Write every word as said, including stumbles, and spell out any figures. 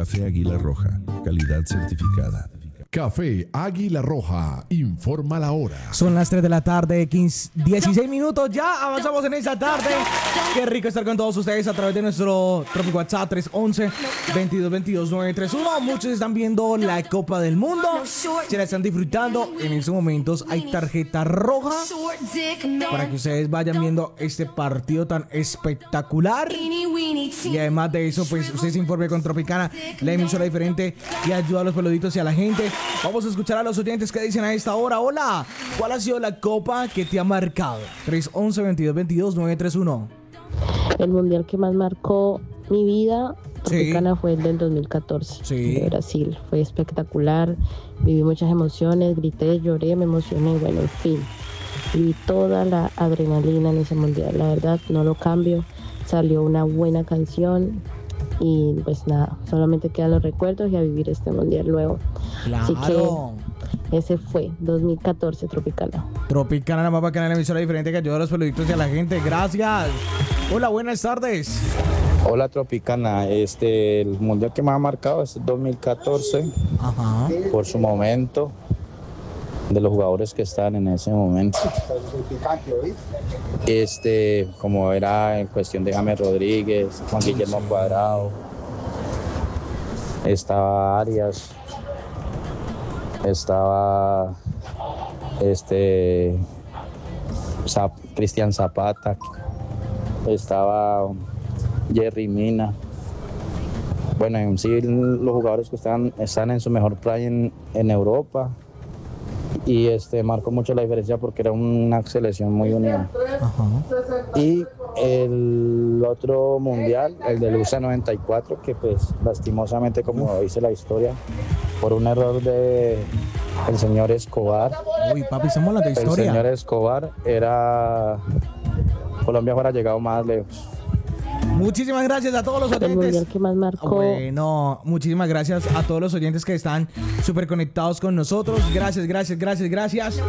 Café Águila Roja, calidad certificada. Café Águila Roja, informa la hora. Son las tres de la tarde, quince, dieciséis minutos. Ya avanzamos en esta tarde. Qué rico estar con todos ustedes a través de nuestro Tropic WhatsApp tres once, veintidós veintidós, nueve tres uno. Muchos están viendo la Copa del Mundo. Se la están disfrutando. En estos momentos hay tarjeta roja para que ustedes vayan viendo este partido tan espectacular. Y además de eso, pues usted se informe con Tropicana, la emisora diferente, y ayuda a los peluditos y a la gente. Vamos a escuchar a los oyentes que dicen a esta hora. Hola, ¿cuál ha sido la copa que te ha marcado? tres once, veintidós veintidós, nueve tres uno. El mundial que más marcó mi vida, Tropicana, sí, fue el del dos mil catorce, sí, de Brasil. Fue espectacular, viví muchas emociones, grité, lloré, me emocioné, bueno, en fin. Viví toda la adrenalina en ese mundial, la verdad no lo cambio. Salió una buena canción y pues nada, solamente quedan los recuerdos y a vivir este mundial nuevo. Claro. Así que ese fue dos mil catorce Tropicana. Tropicana, la más bacana, la emisora diferente que ayuda a los peluditos y a la gente. Gracias. Hola, buenas tardes. Hola Tropicana, este, el mundial que me ha marcado es dos mil catorce. Ajá. Por su momento, de los jugadores que estaban en ese momento. Este, como era en cuestión de James Rodríguez, Juan Guillermo Cuadrado, estaba Arias, estaba este Zap, Cristian Zapata, estaba Jerry Mina. Bueno, en sí los jugadores que están, están en su mejor prime en, en Europa. Y este marcó mucho la diferencia porque era una selección muy unida. Ajá. Y el otro mundial, el del U S A noventa y cuatro, que pues lastimosamente, como dice la historia, por un error de el señor Escobar. Uy, papi, estamos hablando de historia. El señor Escobar era Colombia fuera llegado más lejos. Muchísimas gracias a todos los oyentes. El mundial que más marcó. Bueno, muchísimas gracias a todos los oyentes que están súper conectados con nosotros. Gracias, gracias, gracias, gracias.